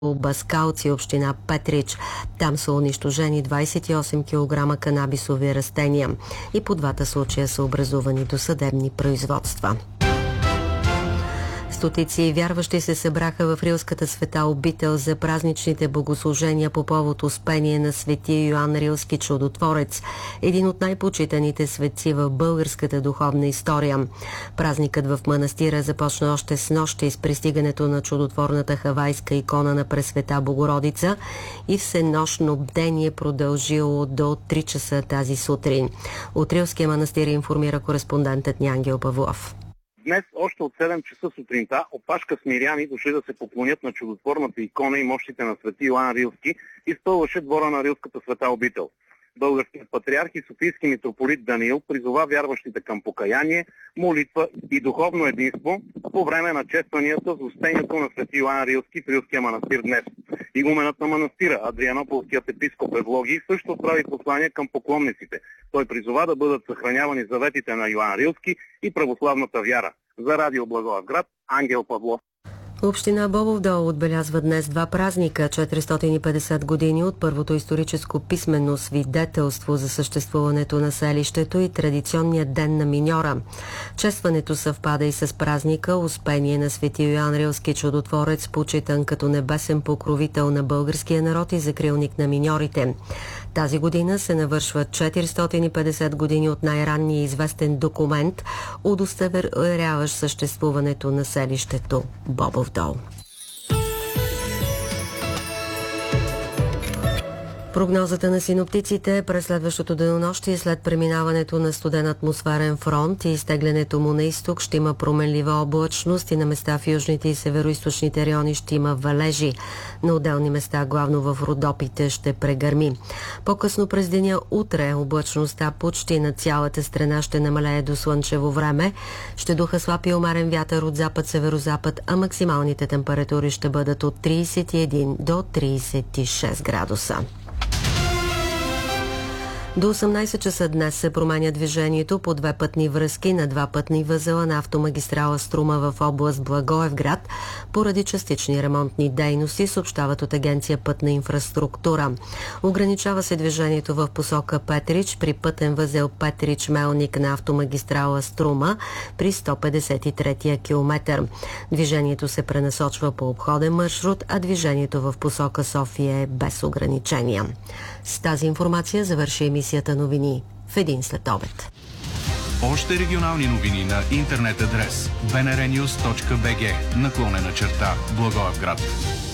Баскалци, община Петрич. Там са унищожени 28 кг канабисови растения и по двата случая са образувани досъдебни производства. Стотици вярващи се събраха в Рилската света обител за празничните богослужения по повод успение на свети Йоан Рилски чудотворец, един от най-почитаните светци в българската духовна история. Празникът в манастира започна още с нощи с пристигането на чудотворната хавайска икона на Пресвета Богородица и всенощно бдение продължило до 3 часа тази сутрин. От Рилския манастир информира кореспондентът ни Ангел Павлов. Днес, още от 7 часа сутринта, опашка смиряни дошли да се поклонят на чудотворната икона и мощите на свети Йоан Рилски, изпълваше двора на Рилската света обител. Българският патриарх и софийски митрополит Даниил призова вярващите към покаяние, молитва и духовно единство по време на честванията за успението на свети Йоан Рилски в Рилския манастир днес. Игуменът на манастира, Адрианополският епископ Евлогий, също отправи послание към поклонниците. Той призова да бъдат съхранявани заветите на Йоан Рилски и православната вяра. За Радио Благоевград, Ангел Павлов. Община Бобов дол отбелязва днес два празника – 450 години от първото историческо писмено свидетелство за съществуването на селището и традиционният ден на миньора. Честването съвпада и с празника Успение на свети Йоан Рилски чудотворец, почитан като небесен покровител на българския народ и закрилник на миньорите. Тази година се навършват 450 години от най-ранния известен документ, удостоверяващ съществуването на селището Бобов дол. Прогнозата на синоптиците през следващото денонощие след преминаването на студен атмосферен фронт и изтеглянето му на изток ще има променлива облачност и на места в южните и североизточните райони ще има валежи. На отделни места, главно в Родопите, ще прегърми. По-късно през деня утре облачността почти на цялата страна ще намалее до слънчево време. Ще духа слаб и умерен вятър от запад-северозапад, а максималните температури ще бъдат от 31 до 36 градуса. До 18 часа днес се променя движението по две пътни връзки на два пътни възела на автомагистрала Струма в област Благоевград поради частични ремонтни дейности, съобщават от Агенция Пътна инфраструктура. Ограничава се движението в посока Петрич при пътен възел Петрич-Мелник на автомагистрала Струма при 153-я километър. Движението се пренасочва по обходен маршрут, а движението в посока София е без ограничения. С тази информация завърши емисията новини в 1 след обед. Още регионални новини на интернет адрес bnrnews.bg /Благоевград.